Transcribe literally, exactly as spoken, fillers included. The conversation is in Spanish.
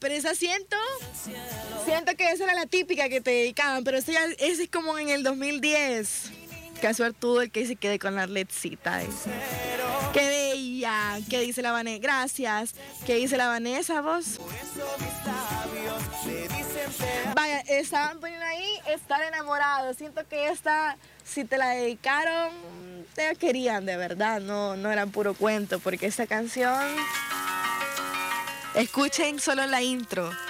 pero esa siento, siento que esa era la típica que te dedicaban, pero esa, ya, esa es como en el dos mil diez. Qué suertudo el que se quede con la Arletcita. Esa. Qué bella. ¿Qué dice la Vanessa? Gracias. ¿Qué dice la Vanessa, vos? Vaya, estaban poniendo ahí estar enamorado. Siento que esta, si te la dedicaron, te querían de verdad, no, no eran puro cuento, porque esta canción, escuchen solo la intro.